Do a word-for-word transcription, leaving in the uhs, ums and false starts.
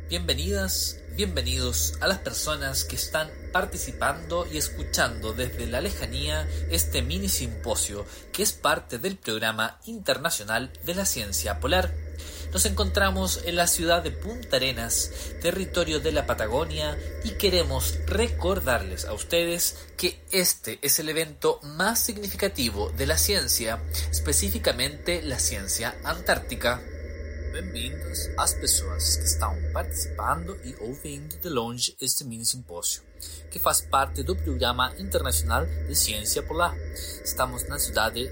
Bienvenidas, bienvenidos a las personas que están participando y escuchando desde la lejanía este mini simposio que es parte del Programa Internacional de la Ciencia Polar. Nos encontramos en la ciudad de Punta Arenas, territorio de la Patagonia, y queremos recordarles a ustedes que este es el evento más significativo de la ciencia, específicamente la ciencia antártica. Bem-vindas às pessoas que estão participando e ouvindo de longe este mini simpósio, que faz parte do Programa Internacional de Ciência Polar. Estamos na cidade